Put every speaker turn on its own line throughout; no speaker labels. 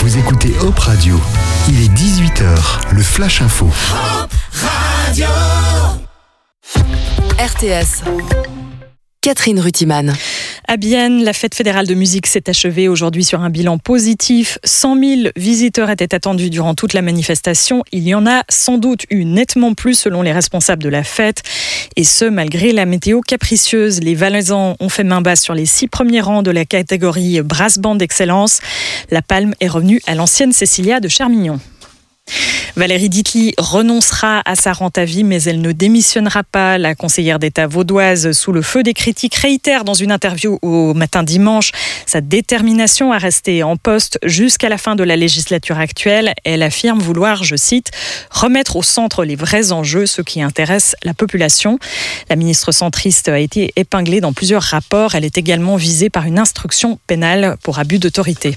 Vous écoutez Hop Radio. Il est 18h, le Flash Info.
Hop Radio.
RTS. Catherine Rutiman.
À Bienne, la fête fédérale de musique s'est achevée aujourd'hui sur un bilan positif. 100 000 visiteurs étaient attendus durant toute la manifestation. Il y en a sans doute eu nettement plus selon les responsables de la fête. Et ce, malgré la météo capricieuse. Les Valaisans ont fait main basse sur les 6 premiers rangs de la catégorie Brass Band d'excellence. La palme est revenue à l'ancienne Cecilia de Chermignon. Valérie Ditli renoncera à sa rente à vie, mais elle ne démissionnera pas. La conseillère d'État vaudoise, sous le feu des critiques, réitère dans une interview au Matin Dimanche sa détermination à rester en poste jusqu'à la fin de la législature actuelle. Elle affirme vouloir, je cite, « remettre au centre les vrais enjeux, ceux qui intéressent la population ». La ministre centriste a été épinglée dans plusieurs rapports. Elle est également visée par une instruction pénale pour abus d'autorité.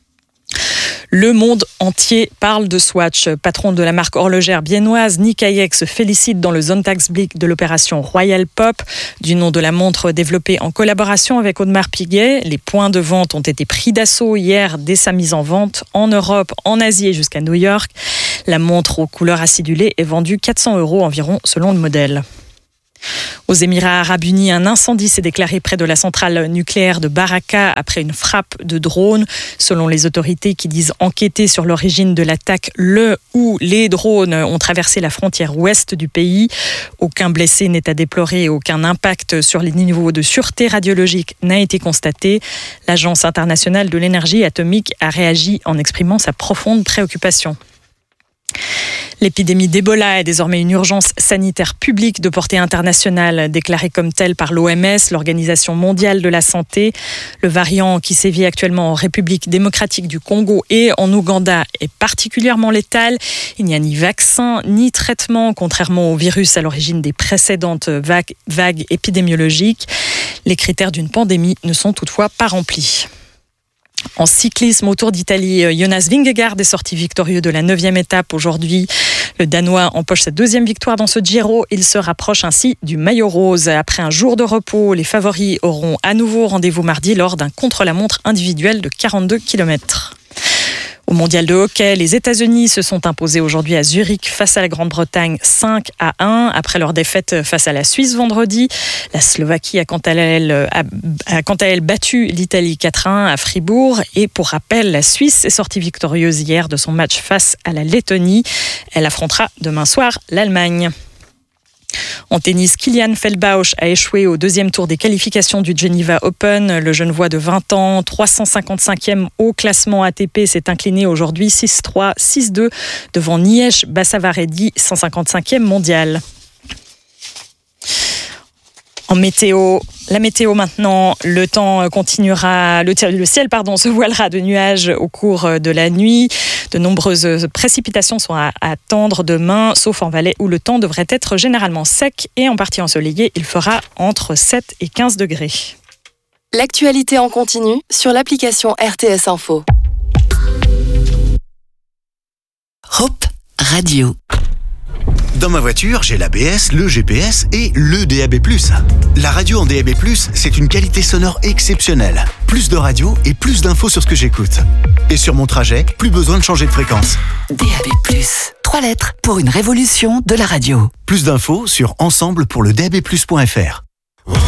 Le monde entier parle de Swatch. Patron de la marque horlogère biennoise, Nick Hayek se félicite dans le Sonntagsblick de l'opération Royal Pop, du nom de la montre développée en collaboration avec Audemars Piguet. Les points de vente ont été pris d'assaut hier dès sa mise en vente en Europe, en Asie et jusqu'à New York. La montre aux couleurs acidulées est vendue 400 € environ selon le modèle. Aux Émirats arabes unis, un incendie s'est déclaré près de la centrale nucléaire de Baraka après une frappe de drone. Selon les autorités qui disent enquêter sur l'origine de l'attaque, le ou les drones ont traversé la frontière ouest du pays. Aucun blessé n'est à déplorer et aucun impact sur les niveaux de sûreté radiologique n'a été constaté. L'Agence internationale de l'énergie atomique a réagi en exprimant sa profonde préoccupation. L'épidémie d'Ebola est désormais une urgence sanitaire publique de portée internationale, déclarée comme telle par l'OMS, l'Organisation mondiale de la santé. Le variant qui sévit actuellement en République démocratique du Congo et en Ouganda est particulièrement létal. Il n'y a ni vaccin ni traitement, contrairement au virus à l'origine des précédentes vagues épidémiologiques. Les critères d'une pandémie ne sont toutefois pas remplis. En cyclisme, au Tour d'Italie, Jonas Vingegaard est sorti victorieux de la 9e étape aujourd'hui. Le Danois empoche sa 2e victoire dans ce Giro. Il se rapproche ainsi du maillot rose. Après un jour de repos, les favoris auront à nouveau rendez-vous mardi lors d'un contre-la-montre individuel de 42 km. Au mondial de hockey, les États-Unis se sont imposés aujourd'hui à Zurich face à la Grande-Bretagne 5-1 après leur défaite face à la Suisse vendredi. La Slovaquie a quant à elle battu l'Italie 4-1 à Fribourg. Et pour rappel, la Suisse est sortie victorieuse hier de son match face à la Lettonie. Elle affrontera demain soir l'Allemagne. En tennis, Kilian Feldbausch a échoué au 2e tour des qualifications du Geneva Open. Le Genevois de 20 ans, 355e au classement ATP, s'est incliné aujourd'hui 6-3, 6-2 devant Niesh Basavaredi, 155e mondial. En météo, la météo maintenant, le temps continuera, le ciel se voilera de nuages au cours de la nuit. De nombreuses précipitations sont à attendre demain, sauf en Valais où le temps devrait être généralement sec et en partie ensoleillé. Il fera entre 7 et 15 degrés.
L'actualité en continu sur l'application RTS Info. Hop Radio.
Dans ma voiture, j'ai l'ABS, le GPS et le DAB+. La radio en DAB+, c'est une qualité sonore exceptionnelle. Plus de radio et plus d'infos sur ce que j'écoute. Et sur mon trajet, plus besoin de changer de fréquence.
DAB+. 3 lettres pour une révolution de la radio.
Plus d'infos sur ensemble pour le DAB+.fr.